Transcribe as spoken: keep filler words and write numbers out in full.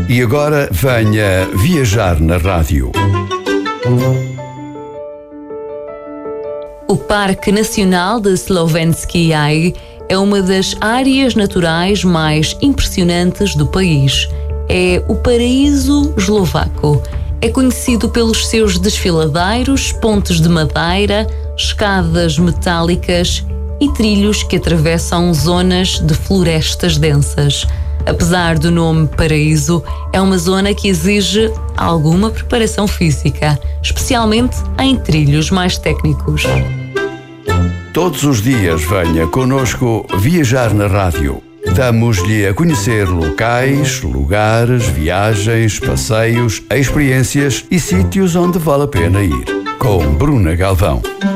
E agora venha viajar na rádio. O Parque Nacional de Slovenský jaj é uma das áreas naturais mais impressionantes do país. É o paraíso eslovaco. É conhecido pelos seus desfiladeiros, pontes de madeira, escadas metálicas e trilhos que atravessam zonas de florestas densas. Apesar do nome paraíso, é uma zona que exige alguma preparação física, especialmente em trilhos mais técnicos. Todos os dias venha connosco viajar na rádio. Damos-lhe a conhecer locais, lugares, viagens, passeios, experiências e sítios onde vale a pena ir. Com Bruna Galvão.